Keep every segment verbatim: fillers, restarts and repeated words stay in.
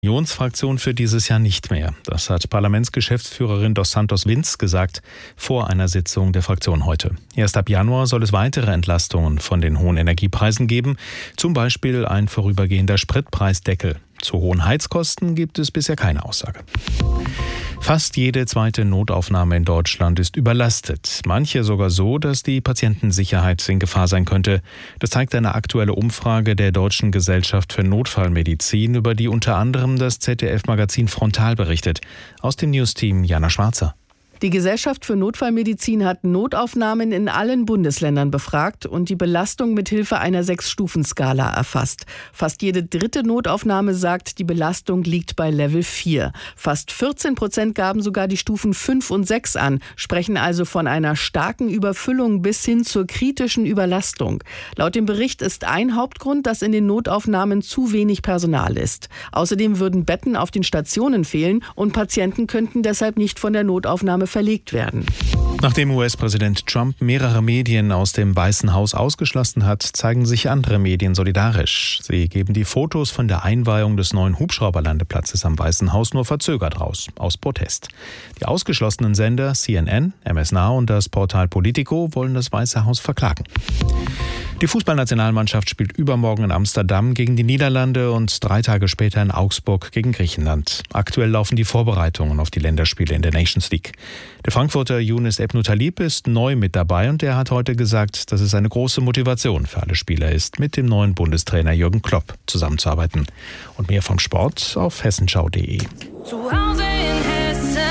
Unionsfraktion für dieses Jahr nicht mehr. Das hat Parlamentsgeschäftsführerin Dos Santos Vinz gesagt vor einer Sitzung der Fraktion heute. Erst ab Januar soll es weitere Entlastungen von den hohen Energiepreisen geben, zum Beispiel ein vorübergehender Spritpreisdeckel. Zu hohen Heizkosten gibt es bisher keine Aussage. Fast jede zweite Notaufnahme in Deutschland ist überlastet. Manche sogar so, dass die Patientensicherheit in Gefahr sein könnte. Das zeigt eine aktuelle Umfrage der Deutschen Gesellschaft für Notfallmedizin, über die unter anderem das Z D F-Magazin Frontal berichtet. Aus dem Newsteam Jana Schwarzer. Die Gesellschaft für Notfallmedizin hat Notaufnahmen in allen Bundesländern befragt und die Belastung mit Hilfe einer Sechs-Stufen-Skala erfasst. Fast jede dritte Notaufnahme sagt, die Belastung liegt bei Level vier. Fast vierzehn Prozent gaben sogar die Stufen fünf und sechs an, sprechen also von einer starken Überfüllung bis hin zur kritischen Überlastung. Laut dem Bericht ist ein Hauptgrund, dass in den Notaufnahmen zu wenig Personal ist. Außerdem würden Betten auf den Stationen fehlen und Patienten könnten deshalb nicht von der Notaufnahme verlegt werden. Nachdem U S-Präsident Trump mehrere Medien aus dem Weißen Haus ausgeschlossen hat, zeigen sich andere Medien solidarisch. Sie geben die Fotos von der Einweihung des neuen Hubschrauberlandeplatzes am Weißen Haus nur verzögert raus, aus Protest. Die ausgeschlossenen Sender C N N, M S Now und das Portal Politico wollen das Weiße Haus verklagen. Die Fußballnationalmannschaft spielt übermorgen in Amsterdam gegen die Niederlande und drei Tage später in Augsburg gegen Griechenland. Aktuell laufen die Vorbereitungen auf die Länderspiele in der Nations League. Der Frankfurter Younes Ebnou-Talib ist neu mit dabei und er hat heute gesagt, dass es eine große Motivation für alle Spieler ist, mit dem neuen Bundestrainer Jürgen Klopp zusammenzuarbeiten. Und mehr vom Sport auf hessenschau punkt de. Zu Hause in Hessen.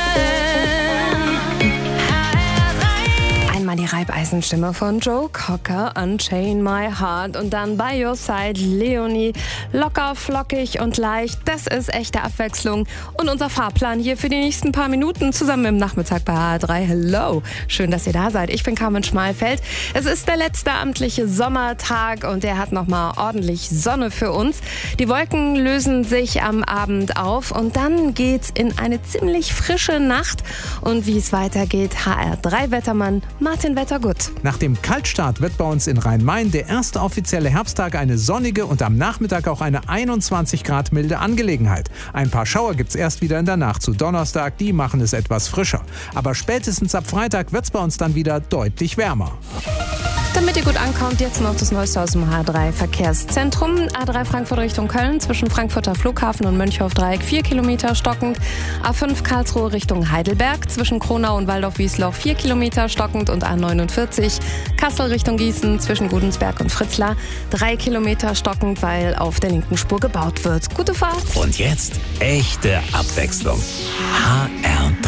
Die Reibeisenstimme von Joe Cocker, Unchain My Heart, und dann By Your Side Leonie, locker, flockig und leicht. Das ist echte Abwechslung und unser Fahrplan hier für die nächsten paar Minuten zusammen im Nachmittag bei H R drei. Hello, schön, dass ihr da seid. Ich bin Carmen Schmalfeld. Es ist der letzte amtliche Sommertag und der hat nochmal ordentlich Sonne für uns. Die Wolken lösen sich am Abend auf und dann geht's in eine ziemlich frische Nacht. Und wie es weitergeht, H R drei Wettermann Martin Wettergut. Nach dem Kaltstart wird bei uns in Rhein-Main der erste offizielle Herbsttag eine sonnige und am Nachmittag auch eine einundzwanzig Grad milde Angelegenheit. Ein paar Schauer gibt's erst wieder in der Nacht zu Donnerstag, die machen es etwas frischer. Aber spätestens ab Freitag wird's bei uns dann wieder deutlich wärmer. Damit ihr gut ankommt, jetzt noch das Neueste aus dem H drei Verkehrszentrum. A drei Frankfurt Richtung Köln, zwischen Frankfurter Flughafen und Mönchhof-Dreieck vier Kilometer stockend. A fünf Karlsruhe Richtung Heidelberg, zwischen Kronau und Waldorf-Wiesloch vier Kilometer stockend. Und A neunundvierzig Kassel Richtung Gießen, zwischen Gudensberg und Fritzlar drei Kilometer stockend, weil auf der linken Spur gebaut wird. Gute Fahrt. Und jetzt echte Abwechslung. H R